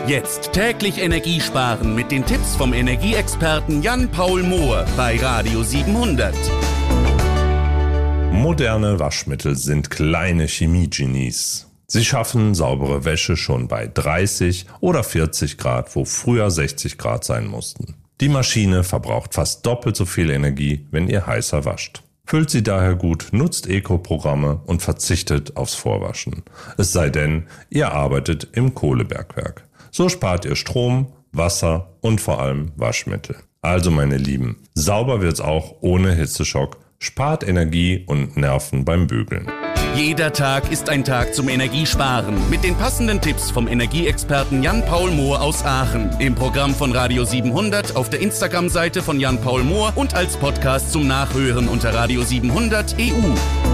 Jetzt täglich Energie sparen mit den Tipps vom Energieexperten Jan-Paul Mohr bei Radio 700. Moderne Waschmittel sind kleine Chemie-Genies. Sie schaffen saubere Wäsche schon bei 30 oder 40 Grad, wo früher 60 Grad sein mussten. Die Maschine verbraucht fast doppelt so viel Energie, wenn ihr heißer wascht. Füllt sie daher gut, nutzt Eco-Programme und verzichtet aufs Vorwaschen. Es sei denn, ihr arbeitet im Kohlebergwerk. So spart ihr Strom, Wasser und vor allem Waschmittel. Also meine Lieben, sauber wird's auch ohne Hitzeschock. Spart Energie und Nerven beim Bügeln. Jeder Tag ist ein Tag zum Energiesparen mit den passenden Tipps vom Energieexperten Jan-Paul Mohr aus Aachen. Im Programm von Radio 700, auf der Instagram-Seite von Jan-Paul Mohr und als Podcast zum Nachhören unter Radio 700 EU.